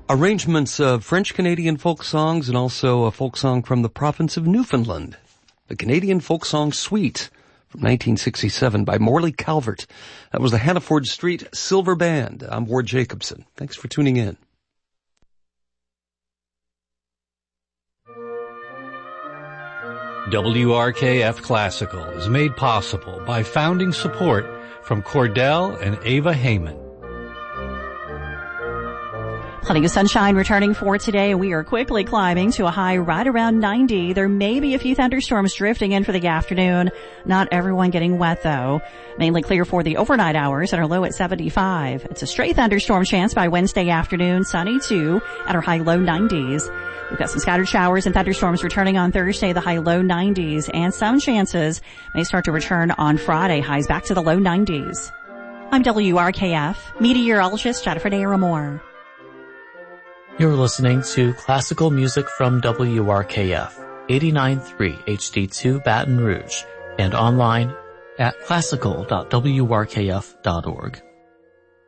Arrangements of French-Canadian folk songs and also a folk song from the province of Newfoundland. The Canadian Folk Song Suite from 1967 by Morley Calvert. That was the Hannaford Street Silver Band. I'm Ward Jacobson. Thanks for tuning in. WRKF Classical is made possible by founding support from Cordell and Ava Heyman. Plenty of sunshine returning for today. We are quickly climbing to a high right around 90. There may be a few thunderstorms drifting in for the afternoon. Not everyone getting wet though. Mainly clear for the overnight hours at our low at 75. It's a stray thunderstorm chance by Wednesday afternoon. Sunny too at our high low 90s. We've got some scattered showers and thunderstorms returning on Thursday, the high low 90s. And some chances may start to return on Friday, highs back to the low 90s. I'm WRKF meteorologist Jennifer Naramore. You're listening to classical music from WRKF, 89.3 HD2 Baton Rouge, and online at classical.wrkf.org.